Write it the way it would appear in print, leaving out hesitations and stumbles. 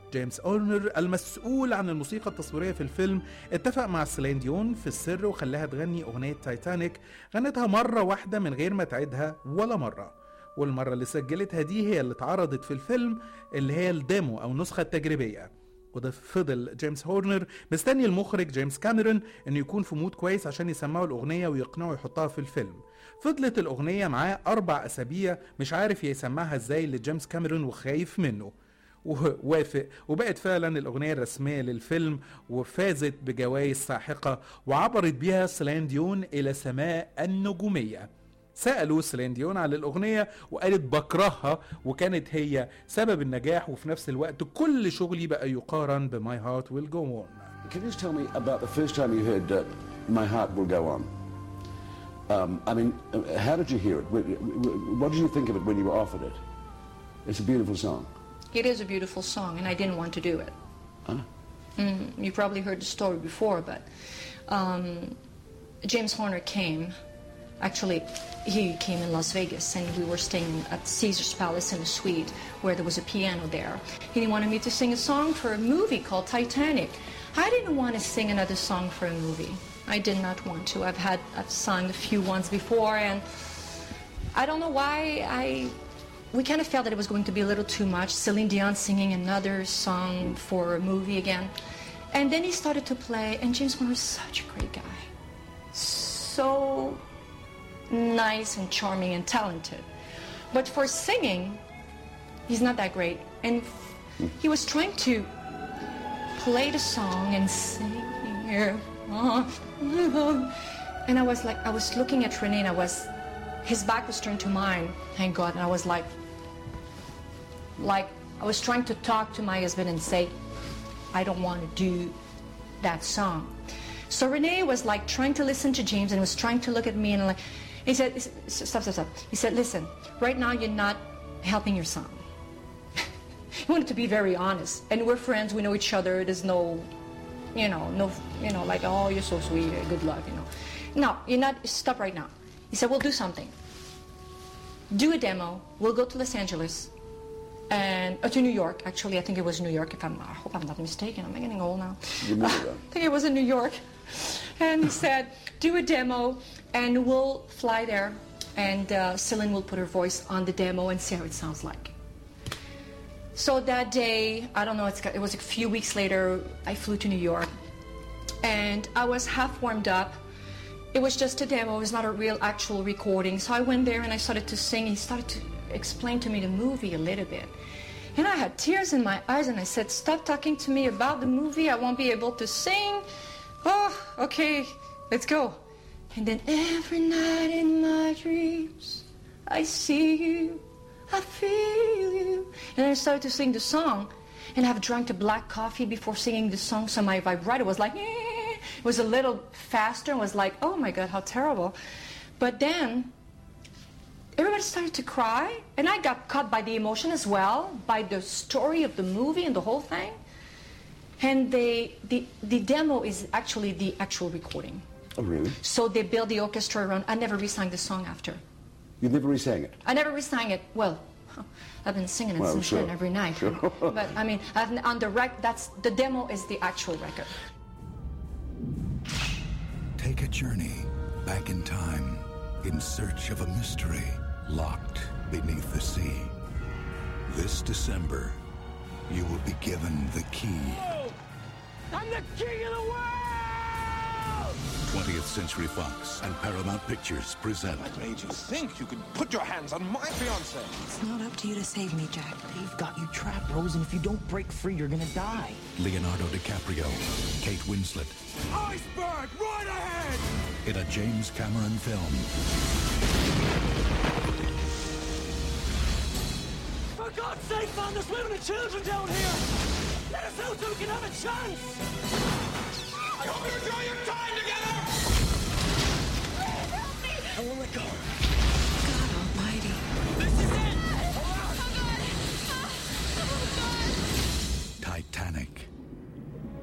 جيمس هورنر المسؤول عن الموسيقى التصويرية في الفيلم اتفق مع سيلين ديون في السر وخلاها تغني أغنية تايتانيك. غنتها مرة واحدة من غير ما تعيدها ولا مرة، والمرة اللي سجلتها دي هي اللي اتعرضت في الفيلم، اللي هي الديمو أو النسخة التجريبية. وده فضل جيمس هورنر مستني المخرج جيمس كاميرون انه يكون في مود كويس عشان يسمعوا الأغنية ويقنعوا يحطها في الفيلم. فضلت الأغنية معاه 4 أسابيع مش عارف يسمعها ازاي لجيمس كاميرون وخايف منه، ووافق وبقت فعلا الأغنية الرسمية للفيلم، وفازت بجوائز ساحقة وعبرت بيها سيلين ديون إلى سماء النجومية. سألوا سيلين ديون على الأغنية وقالت بكرهها، وكانت هي سبب النجاح، وفي نفس الوقت كل شغلي بقى يقارن ب My Heart Will Go On. Can you just tell me about the first time you heard My Heart Will Go On? I mean, how did you hear it? What did you think of it when you were offered it? It's a beautiful song. It is a beautiful song, and I didn't want to do it. Huh? You probably heard the story before, but James Horner came. Actually, he came in Las Vegas, and we were staying at Caesar's Palace in a suite where there was a piano there. He wanted me to sing a song for a movie called Titanic. I didn't want to sing another song for a movie. I did not want to. I've sung a few ones before, and I don't know why we kind of felt that it was going to be a little too much. Celine Dion singing another song for a movie again. And then he started to play, and James Horner is such a great guy. So nice and charming and talented. But for singing, he's not that great. And he was trying to play the song and sing. And I was looking at Renee, and his back was turned to mine, thank God. And I was like I was trying to talk to my husband and say, I don't want to do that song. So Renee was like trying to listen to James and was trying to look at me, and like, he said, stop. He said, listen, right now you're not helping your son. He wanted to be very honest. And we're friends, we know each other, there's no, like, oh, you're so sweet, good luck, No, you're not, stop right now. He said, we'll do something. Do a demo, we'll go to Los Angeles, and to New York, actually, I think it was New York, I hope I'm not mistaken, I'm getting old now. I think it was in New York. And he said, do a demo, and we'll fly there, and Celine will put her voice on the demo and see how it sounds like. So that day, I don't know, it was a few weeks later, I flew to New York, and I was half warmed up. It was just a demo, it was not a real actual recording. So I went there and I started to sing. He started to explain to me the movie a little bit. And I had tears in my eyes, and I said, stop talking to me about the movie, I won't be able to sing. Oh, okay, let's go. And then every night in my dreams, I see you, I feel you. And I started to sing the song, and I've drank the black coffee before singing the song, so my vibrato was like, it was a little faster, and was like, oh my God, how terrible. But then, everybody started to cry, and I got caught by the emotion as well, by the story of the movie and the whole thing. And the demo is actually the actual recording. Oh, really? So they built the orchestra around. I never re-sang the song after. You never re-sang it? I never re-sang it. Well, I've been singing it since then every night. Sure. But I mean, on the the demo is the actual record. Take a journey back in time in search of a mystery locked beneath the sea. This December, you will be given the key. Whoa! I'm the king of the world! 20th Century Fox and Paramount Pictures present. What made you think you could put your hands on my fiancé? It's not up to you to save me, Jack. They've got you trapped, Rose, and if you don't break free, you're gonna die. Leonardo DiCaprio, Kate Winslet. Iceberg, right ahead! In a James Cameron film. For God's sake, man, there's women and children down here! Let us out so we can have a chance! I hope you enjoy your time together!